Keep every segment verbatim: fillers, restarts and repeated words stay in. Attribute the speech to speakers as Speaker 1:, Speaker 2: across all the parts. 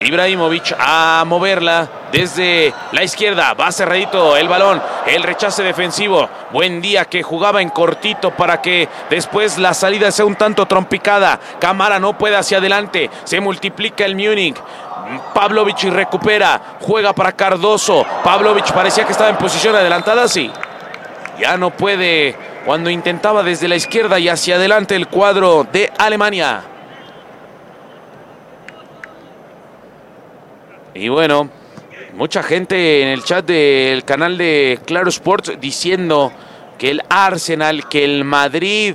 Speaker 1: Ibrahimovic a moverla desde la izquierda, va cerradito el balón, el rechace defensivo. Buen día que jugaba en cortito para que después la salida sea un tanto trompicada. Camara no puede hacia adelante, se multiplica el Múnich. Pavlovic recupera, juega para Cardoso. Pavlovic parecía que estaba en posición adelantada, sí. Ya no puede cuando intentaba desde la izquierda y hacia adelante el cuadro de Alemania. Y bueno, mucha gente en el chat del canal de Claro Sports diciendo que el Arsenal, que el Madrid,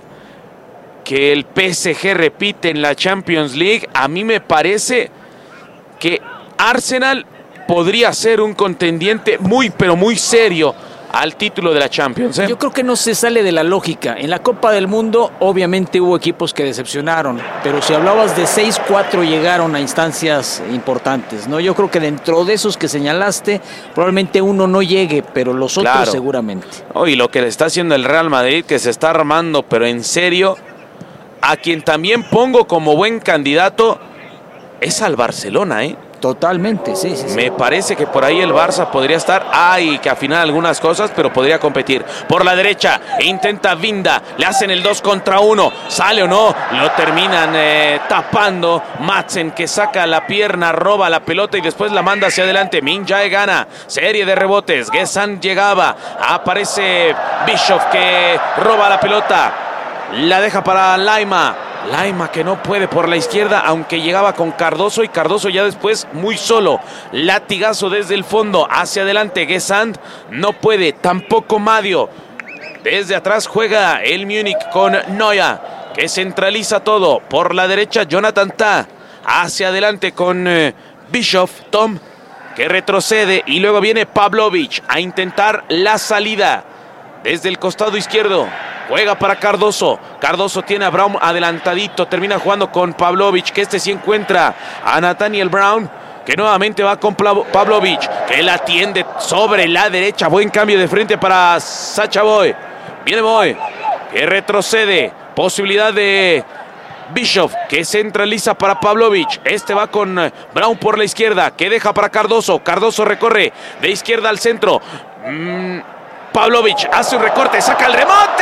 Speaker 1: que el P S G repite en la Champions League. A mí me parece que Arsenal podría ser un contendiente muy, pero muy serio al título de la Champions, ¿eh?
Speaker 2: Yo creo que no se sale de la lógica. En la Copa del Mundo obviamente hubo equipos que decepcionaron, pero si hablabas de seis cuatro llegaron a instancias importantes, ¿no? Yo creo que dentro de esos que señalaste probablemente uno no llegue, pero los otros claro. seguramente.
Speaker 1: Oh, y lo que le está haciendo el Real Madrid, que se está armando, pero en serio, a quien también pongo como buen candidato es al Barcelona, ¿eh?
Speaker 2: Totalmente, sí, sí, sí.
Speaker 1: Me parece que por ahí el Barça podría estar, hay que afinar algunas cosas, pero podría competir. Por la derecha, intenta Vinda, le hacen el dos contra uno, sale o no, lo terminan eh, tapando. Madsen que saca la pierna, roba la pelota y después la manda hacia adelante. Min Jae gana, serie de rebotes, Gesand llegaba, aparece Bischoff que roba la pelota, la deja para Laima. Laima que no puede por la izquierda, aunque llegaba con Cardoso y Cardoso ya después muy solo. Latigazo desde el fondo, hacia adelante Gesand, no puede, tampoco Madio. Desde atrás juega el Múnich con Neuer, que centraliza todo. Por la derecha Jonathan Tah, hacia adelante con eh, Bischoff, Tom, que retrocede y luego viene Pavlovic a intentar la salida. Desde el costado izquierdo, juega para Cardoso. Cardoso tiene a Brown adelantadito. Termina jugando con Pavlovic, que este sí encuentra a Nathaniel Brown, que nuevamente va con Pavlovic, que la atiende sobre la derecha. Buen cambio de frente para Sacha Boey. Viene Boey, que retrocede. Posibilidad de Bischoff, que centraliza para Pavlovic. Este va con Brown por la izquierda, que deja para Cardoso. Cardoso recorre de izquierda al centro. Mm. Pavlovic hace un recorte, saca el remote.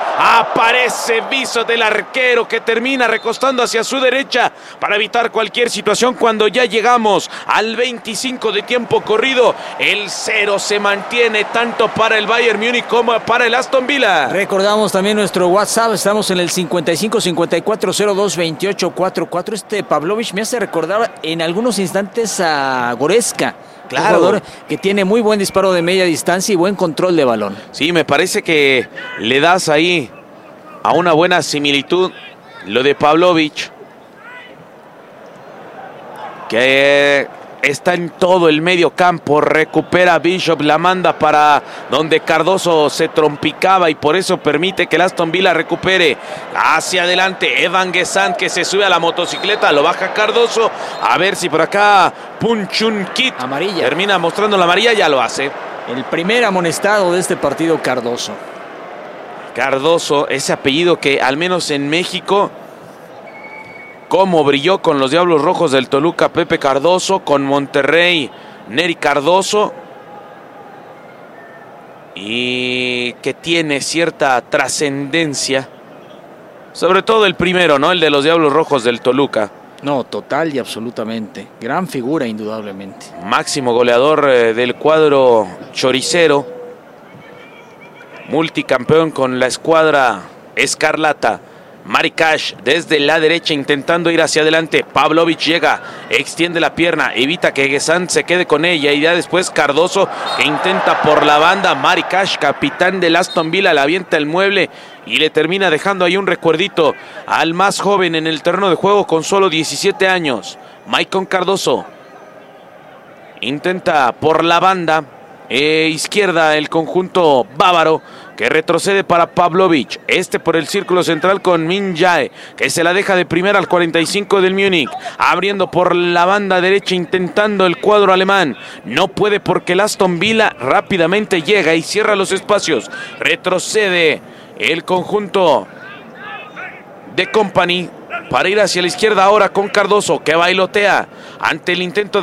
Speaker 1: Aparece Viso del arquero, que termina recostando hacia su derecha para evitar cualquier situación. Cuando ya llegamos al veinticinco de tiempo corrido, el cero se mantiene tanto para el Bayern Múnich como para el Aston Villa.
Speaker 2: Recordamos también nuestro WhatsApp, estamos en el cincuenta y cinco cincuenta y cuatro cero dos veintiocho cuarenta y cuatro. Este Pavlovic me hace recordar en algunos instantes a Goretzka. Claro. Un jugador que tiene muy buen disparo de media distancia y buen control de balón.
Speaker 1: Sí, me parece que le das ahí a una buena similitud lo de Pavlovic, que está en todo el medio campo, recupera Bishop, la manda para donde Cardoso se trompicaba y por eso permite que el Aston Villa recupere. Hacia adelante, Evan Gesand, que se sube a la motocicleta, lo baja Cardoso, a ver si por acá Punchun Kit
Speaker 2: amarilla.
Speaker 1: Termina mostrando la amarilla, ya lo hace.
Speaker 2: El primer amonestado de este partido, Cardoso.
Speaker 1: Cardoso, ese apellido que al menos en México, cómo brilló con los Diablos Rojos del Toluca Pepe Cardoso, con Monterrey Nery Cardoso, y que tiene cierta trascendencia, sobre todo el primero, ¿no? El de los Diablos Rojos del Toluca.
Speaker 2: No, total y absolutamente. Gran figura, indudablemente.
Speaker 1: Máximo goleador eh, del cuadro choricero, multicampeón con la escuadra escarlata. Mari Cash desde la derecha intentando ir hacia adelante. Pavlovic llega, extiende la pierna, evita que Gesand se quede con ella y ya después Cardoso, que intenta por la banda. Mari Cash, capitán del Aston Villa, le avienta el mueble y le termina dejando ahí un recuerdito al más joven en el terreno de juego con solo diecisiete años. Maicon Cardoso intenta por la banda eh, izquierda el conjunto bávaro, que retrocede para Pavlovic. Este por el círculo central con Min Jae, que se la deja de primera al cuarenta y cinco del Múnich. Abriendo por la banda derecha, intentando el cuadro alemán. No puede porque el Aston Villa rápidamente llega y cierra los espacios. Retrocede el conjunto de Company. para ir hacia la izquierda ahora con Cardoso, que bailotea ante el intento de